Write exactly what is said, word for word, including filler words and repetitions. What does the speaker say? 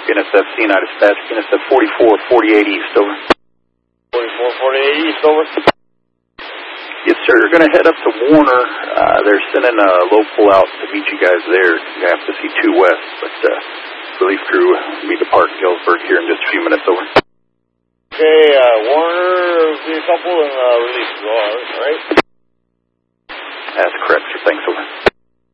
N S F, Seeing Eye Dispatch, N S F forty-four forty-eight East, over. forty-four forty-eight East, over. Yes, sir. You're going to head up to Warner. Uh, they're sending a low pull out to meet you guys there. You have to see two west, but uh, relief crew will be departing Galesburg here in just a few minutes, over. Okay, uh, Warner, see a couple, and uh, relief crew, all right? That's correct, sir. Thanks, over.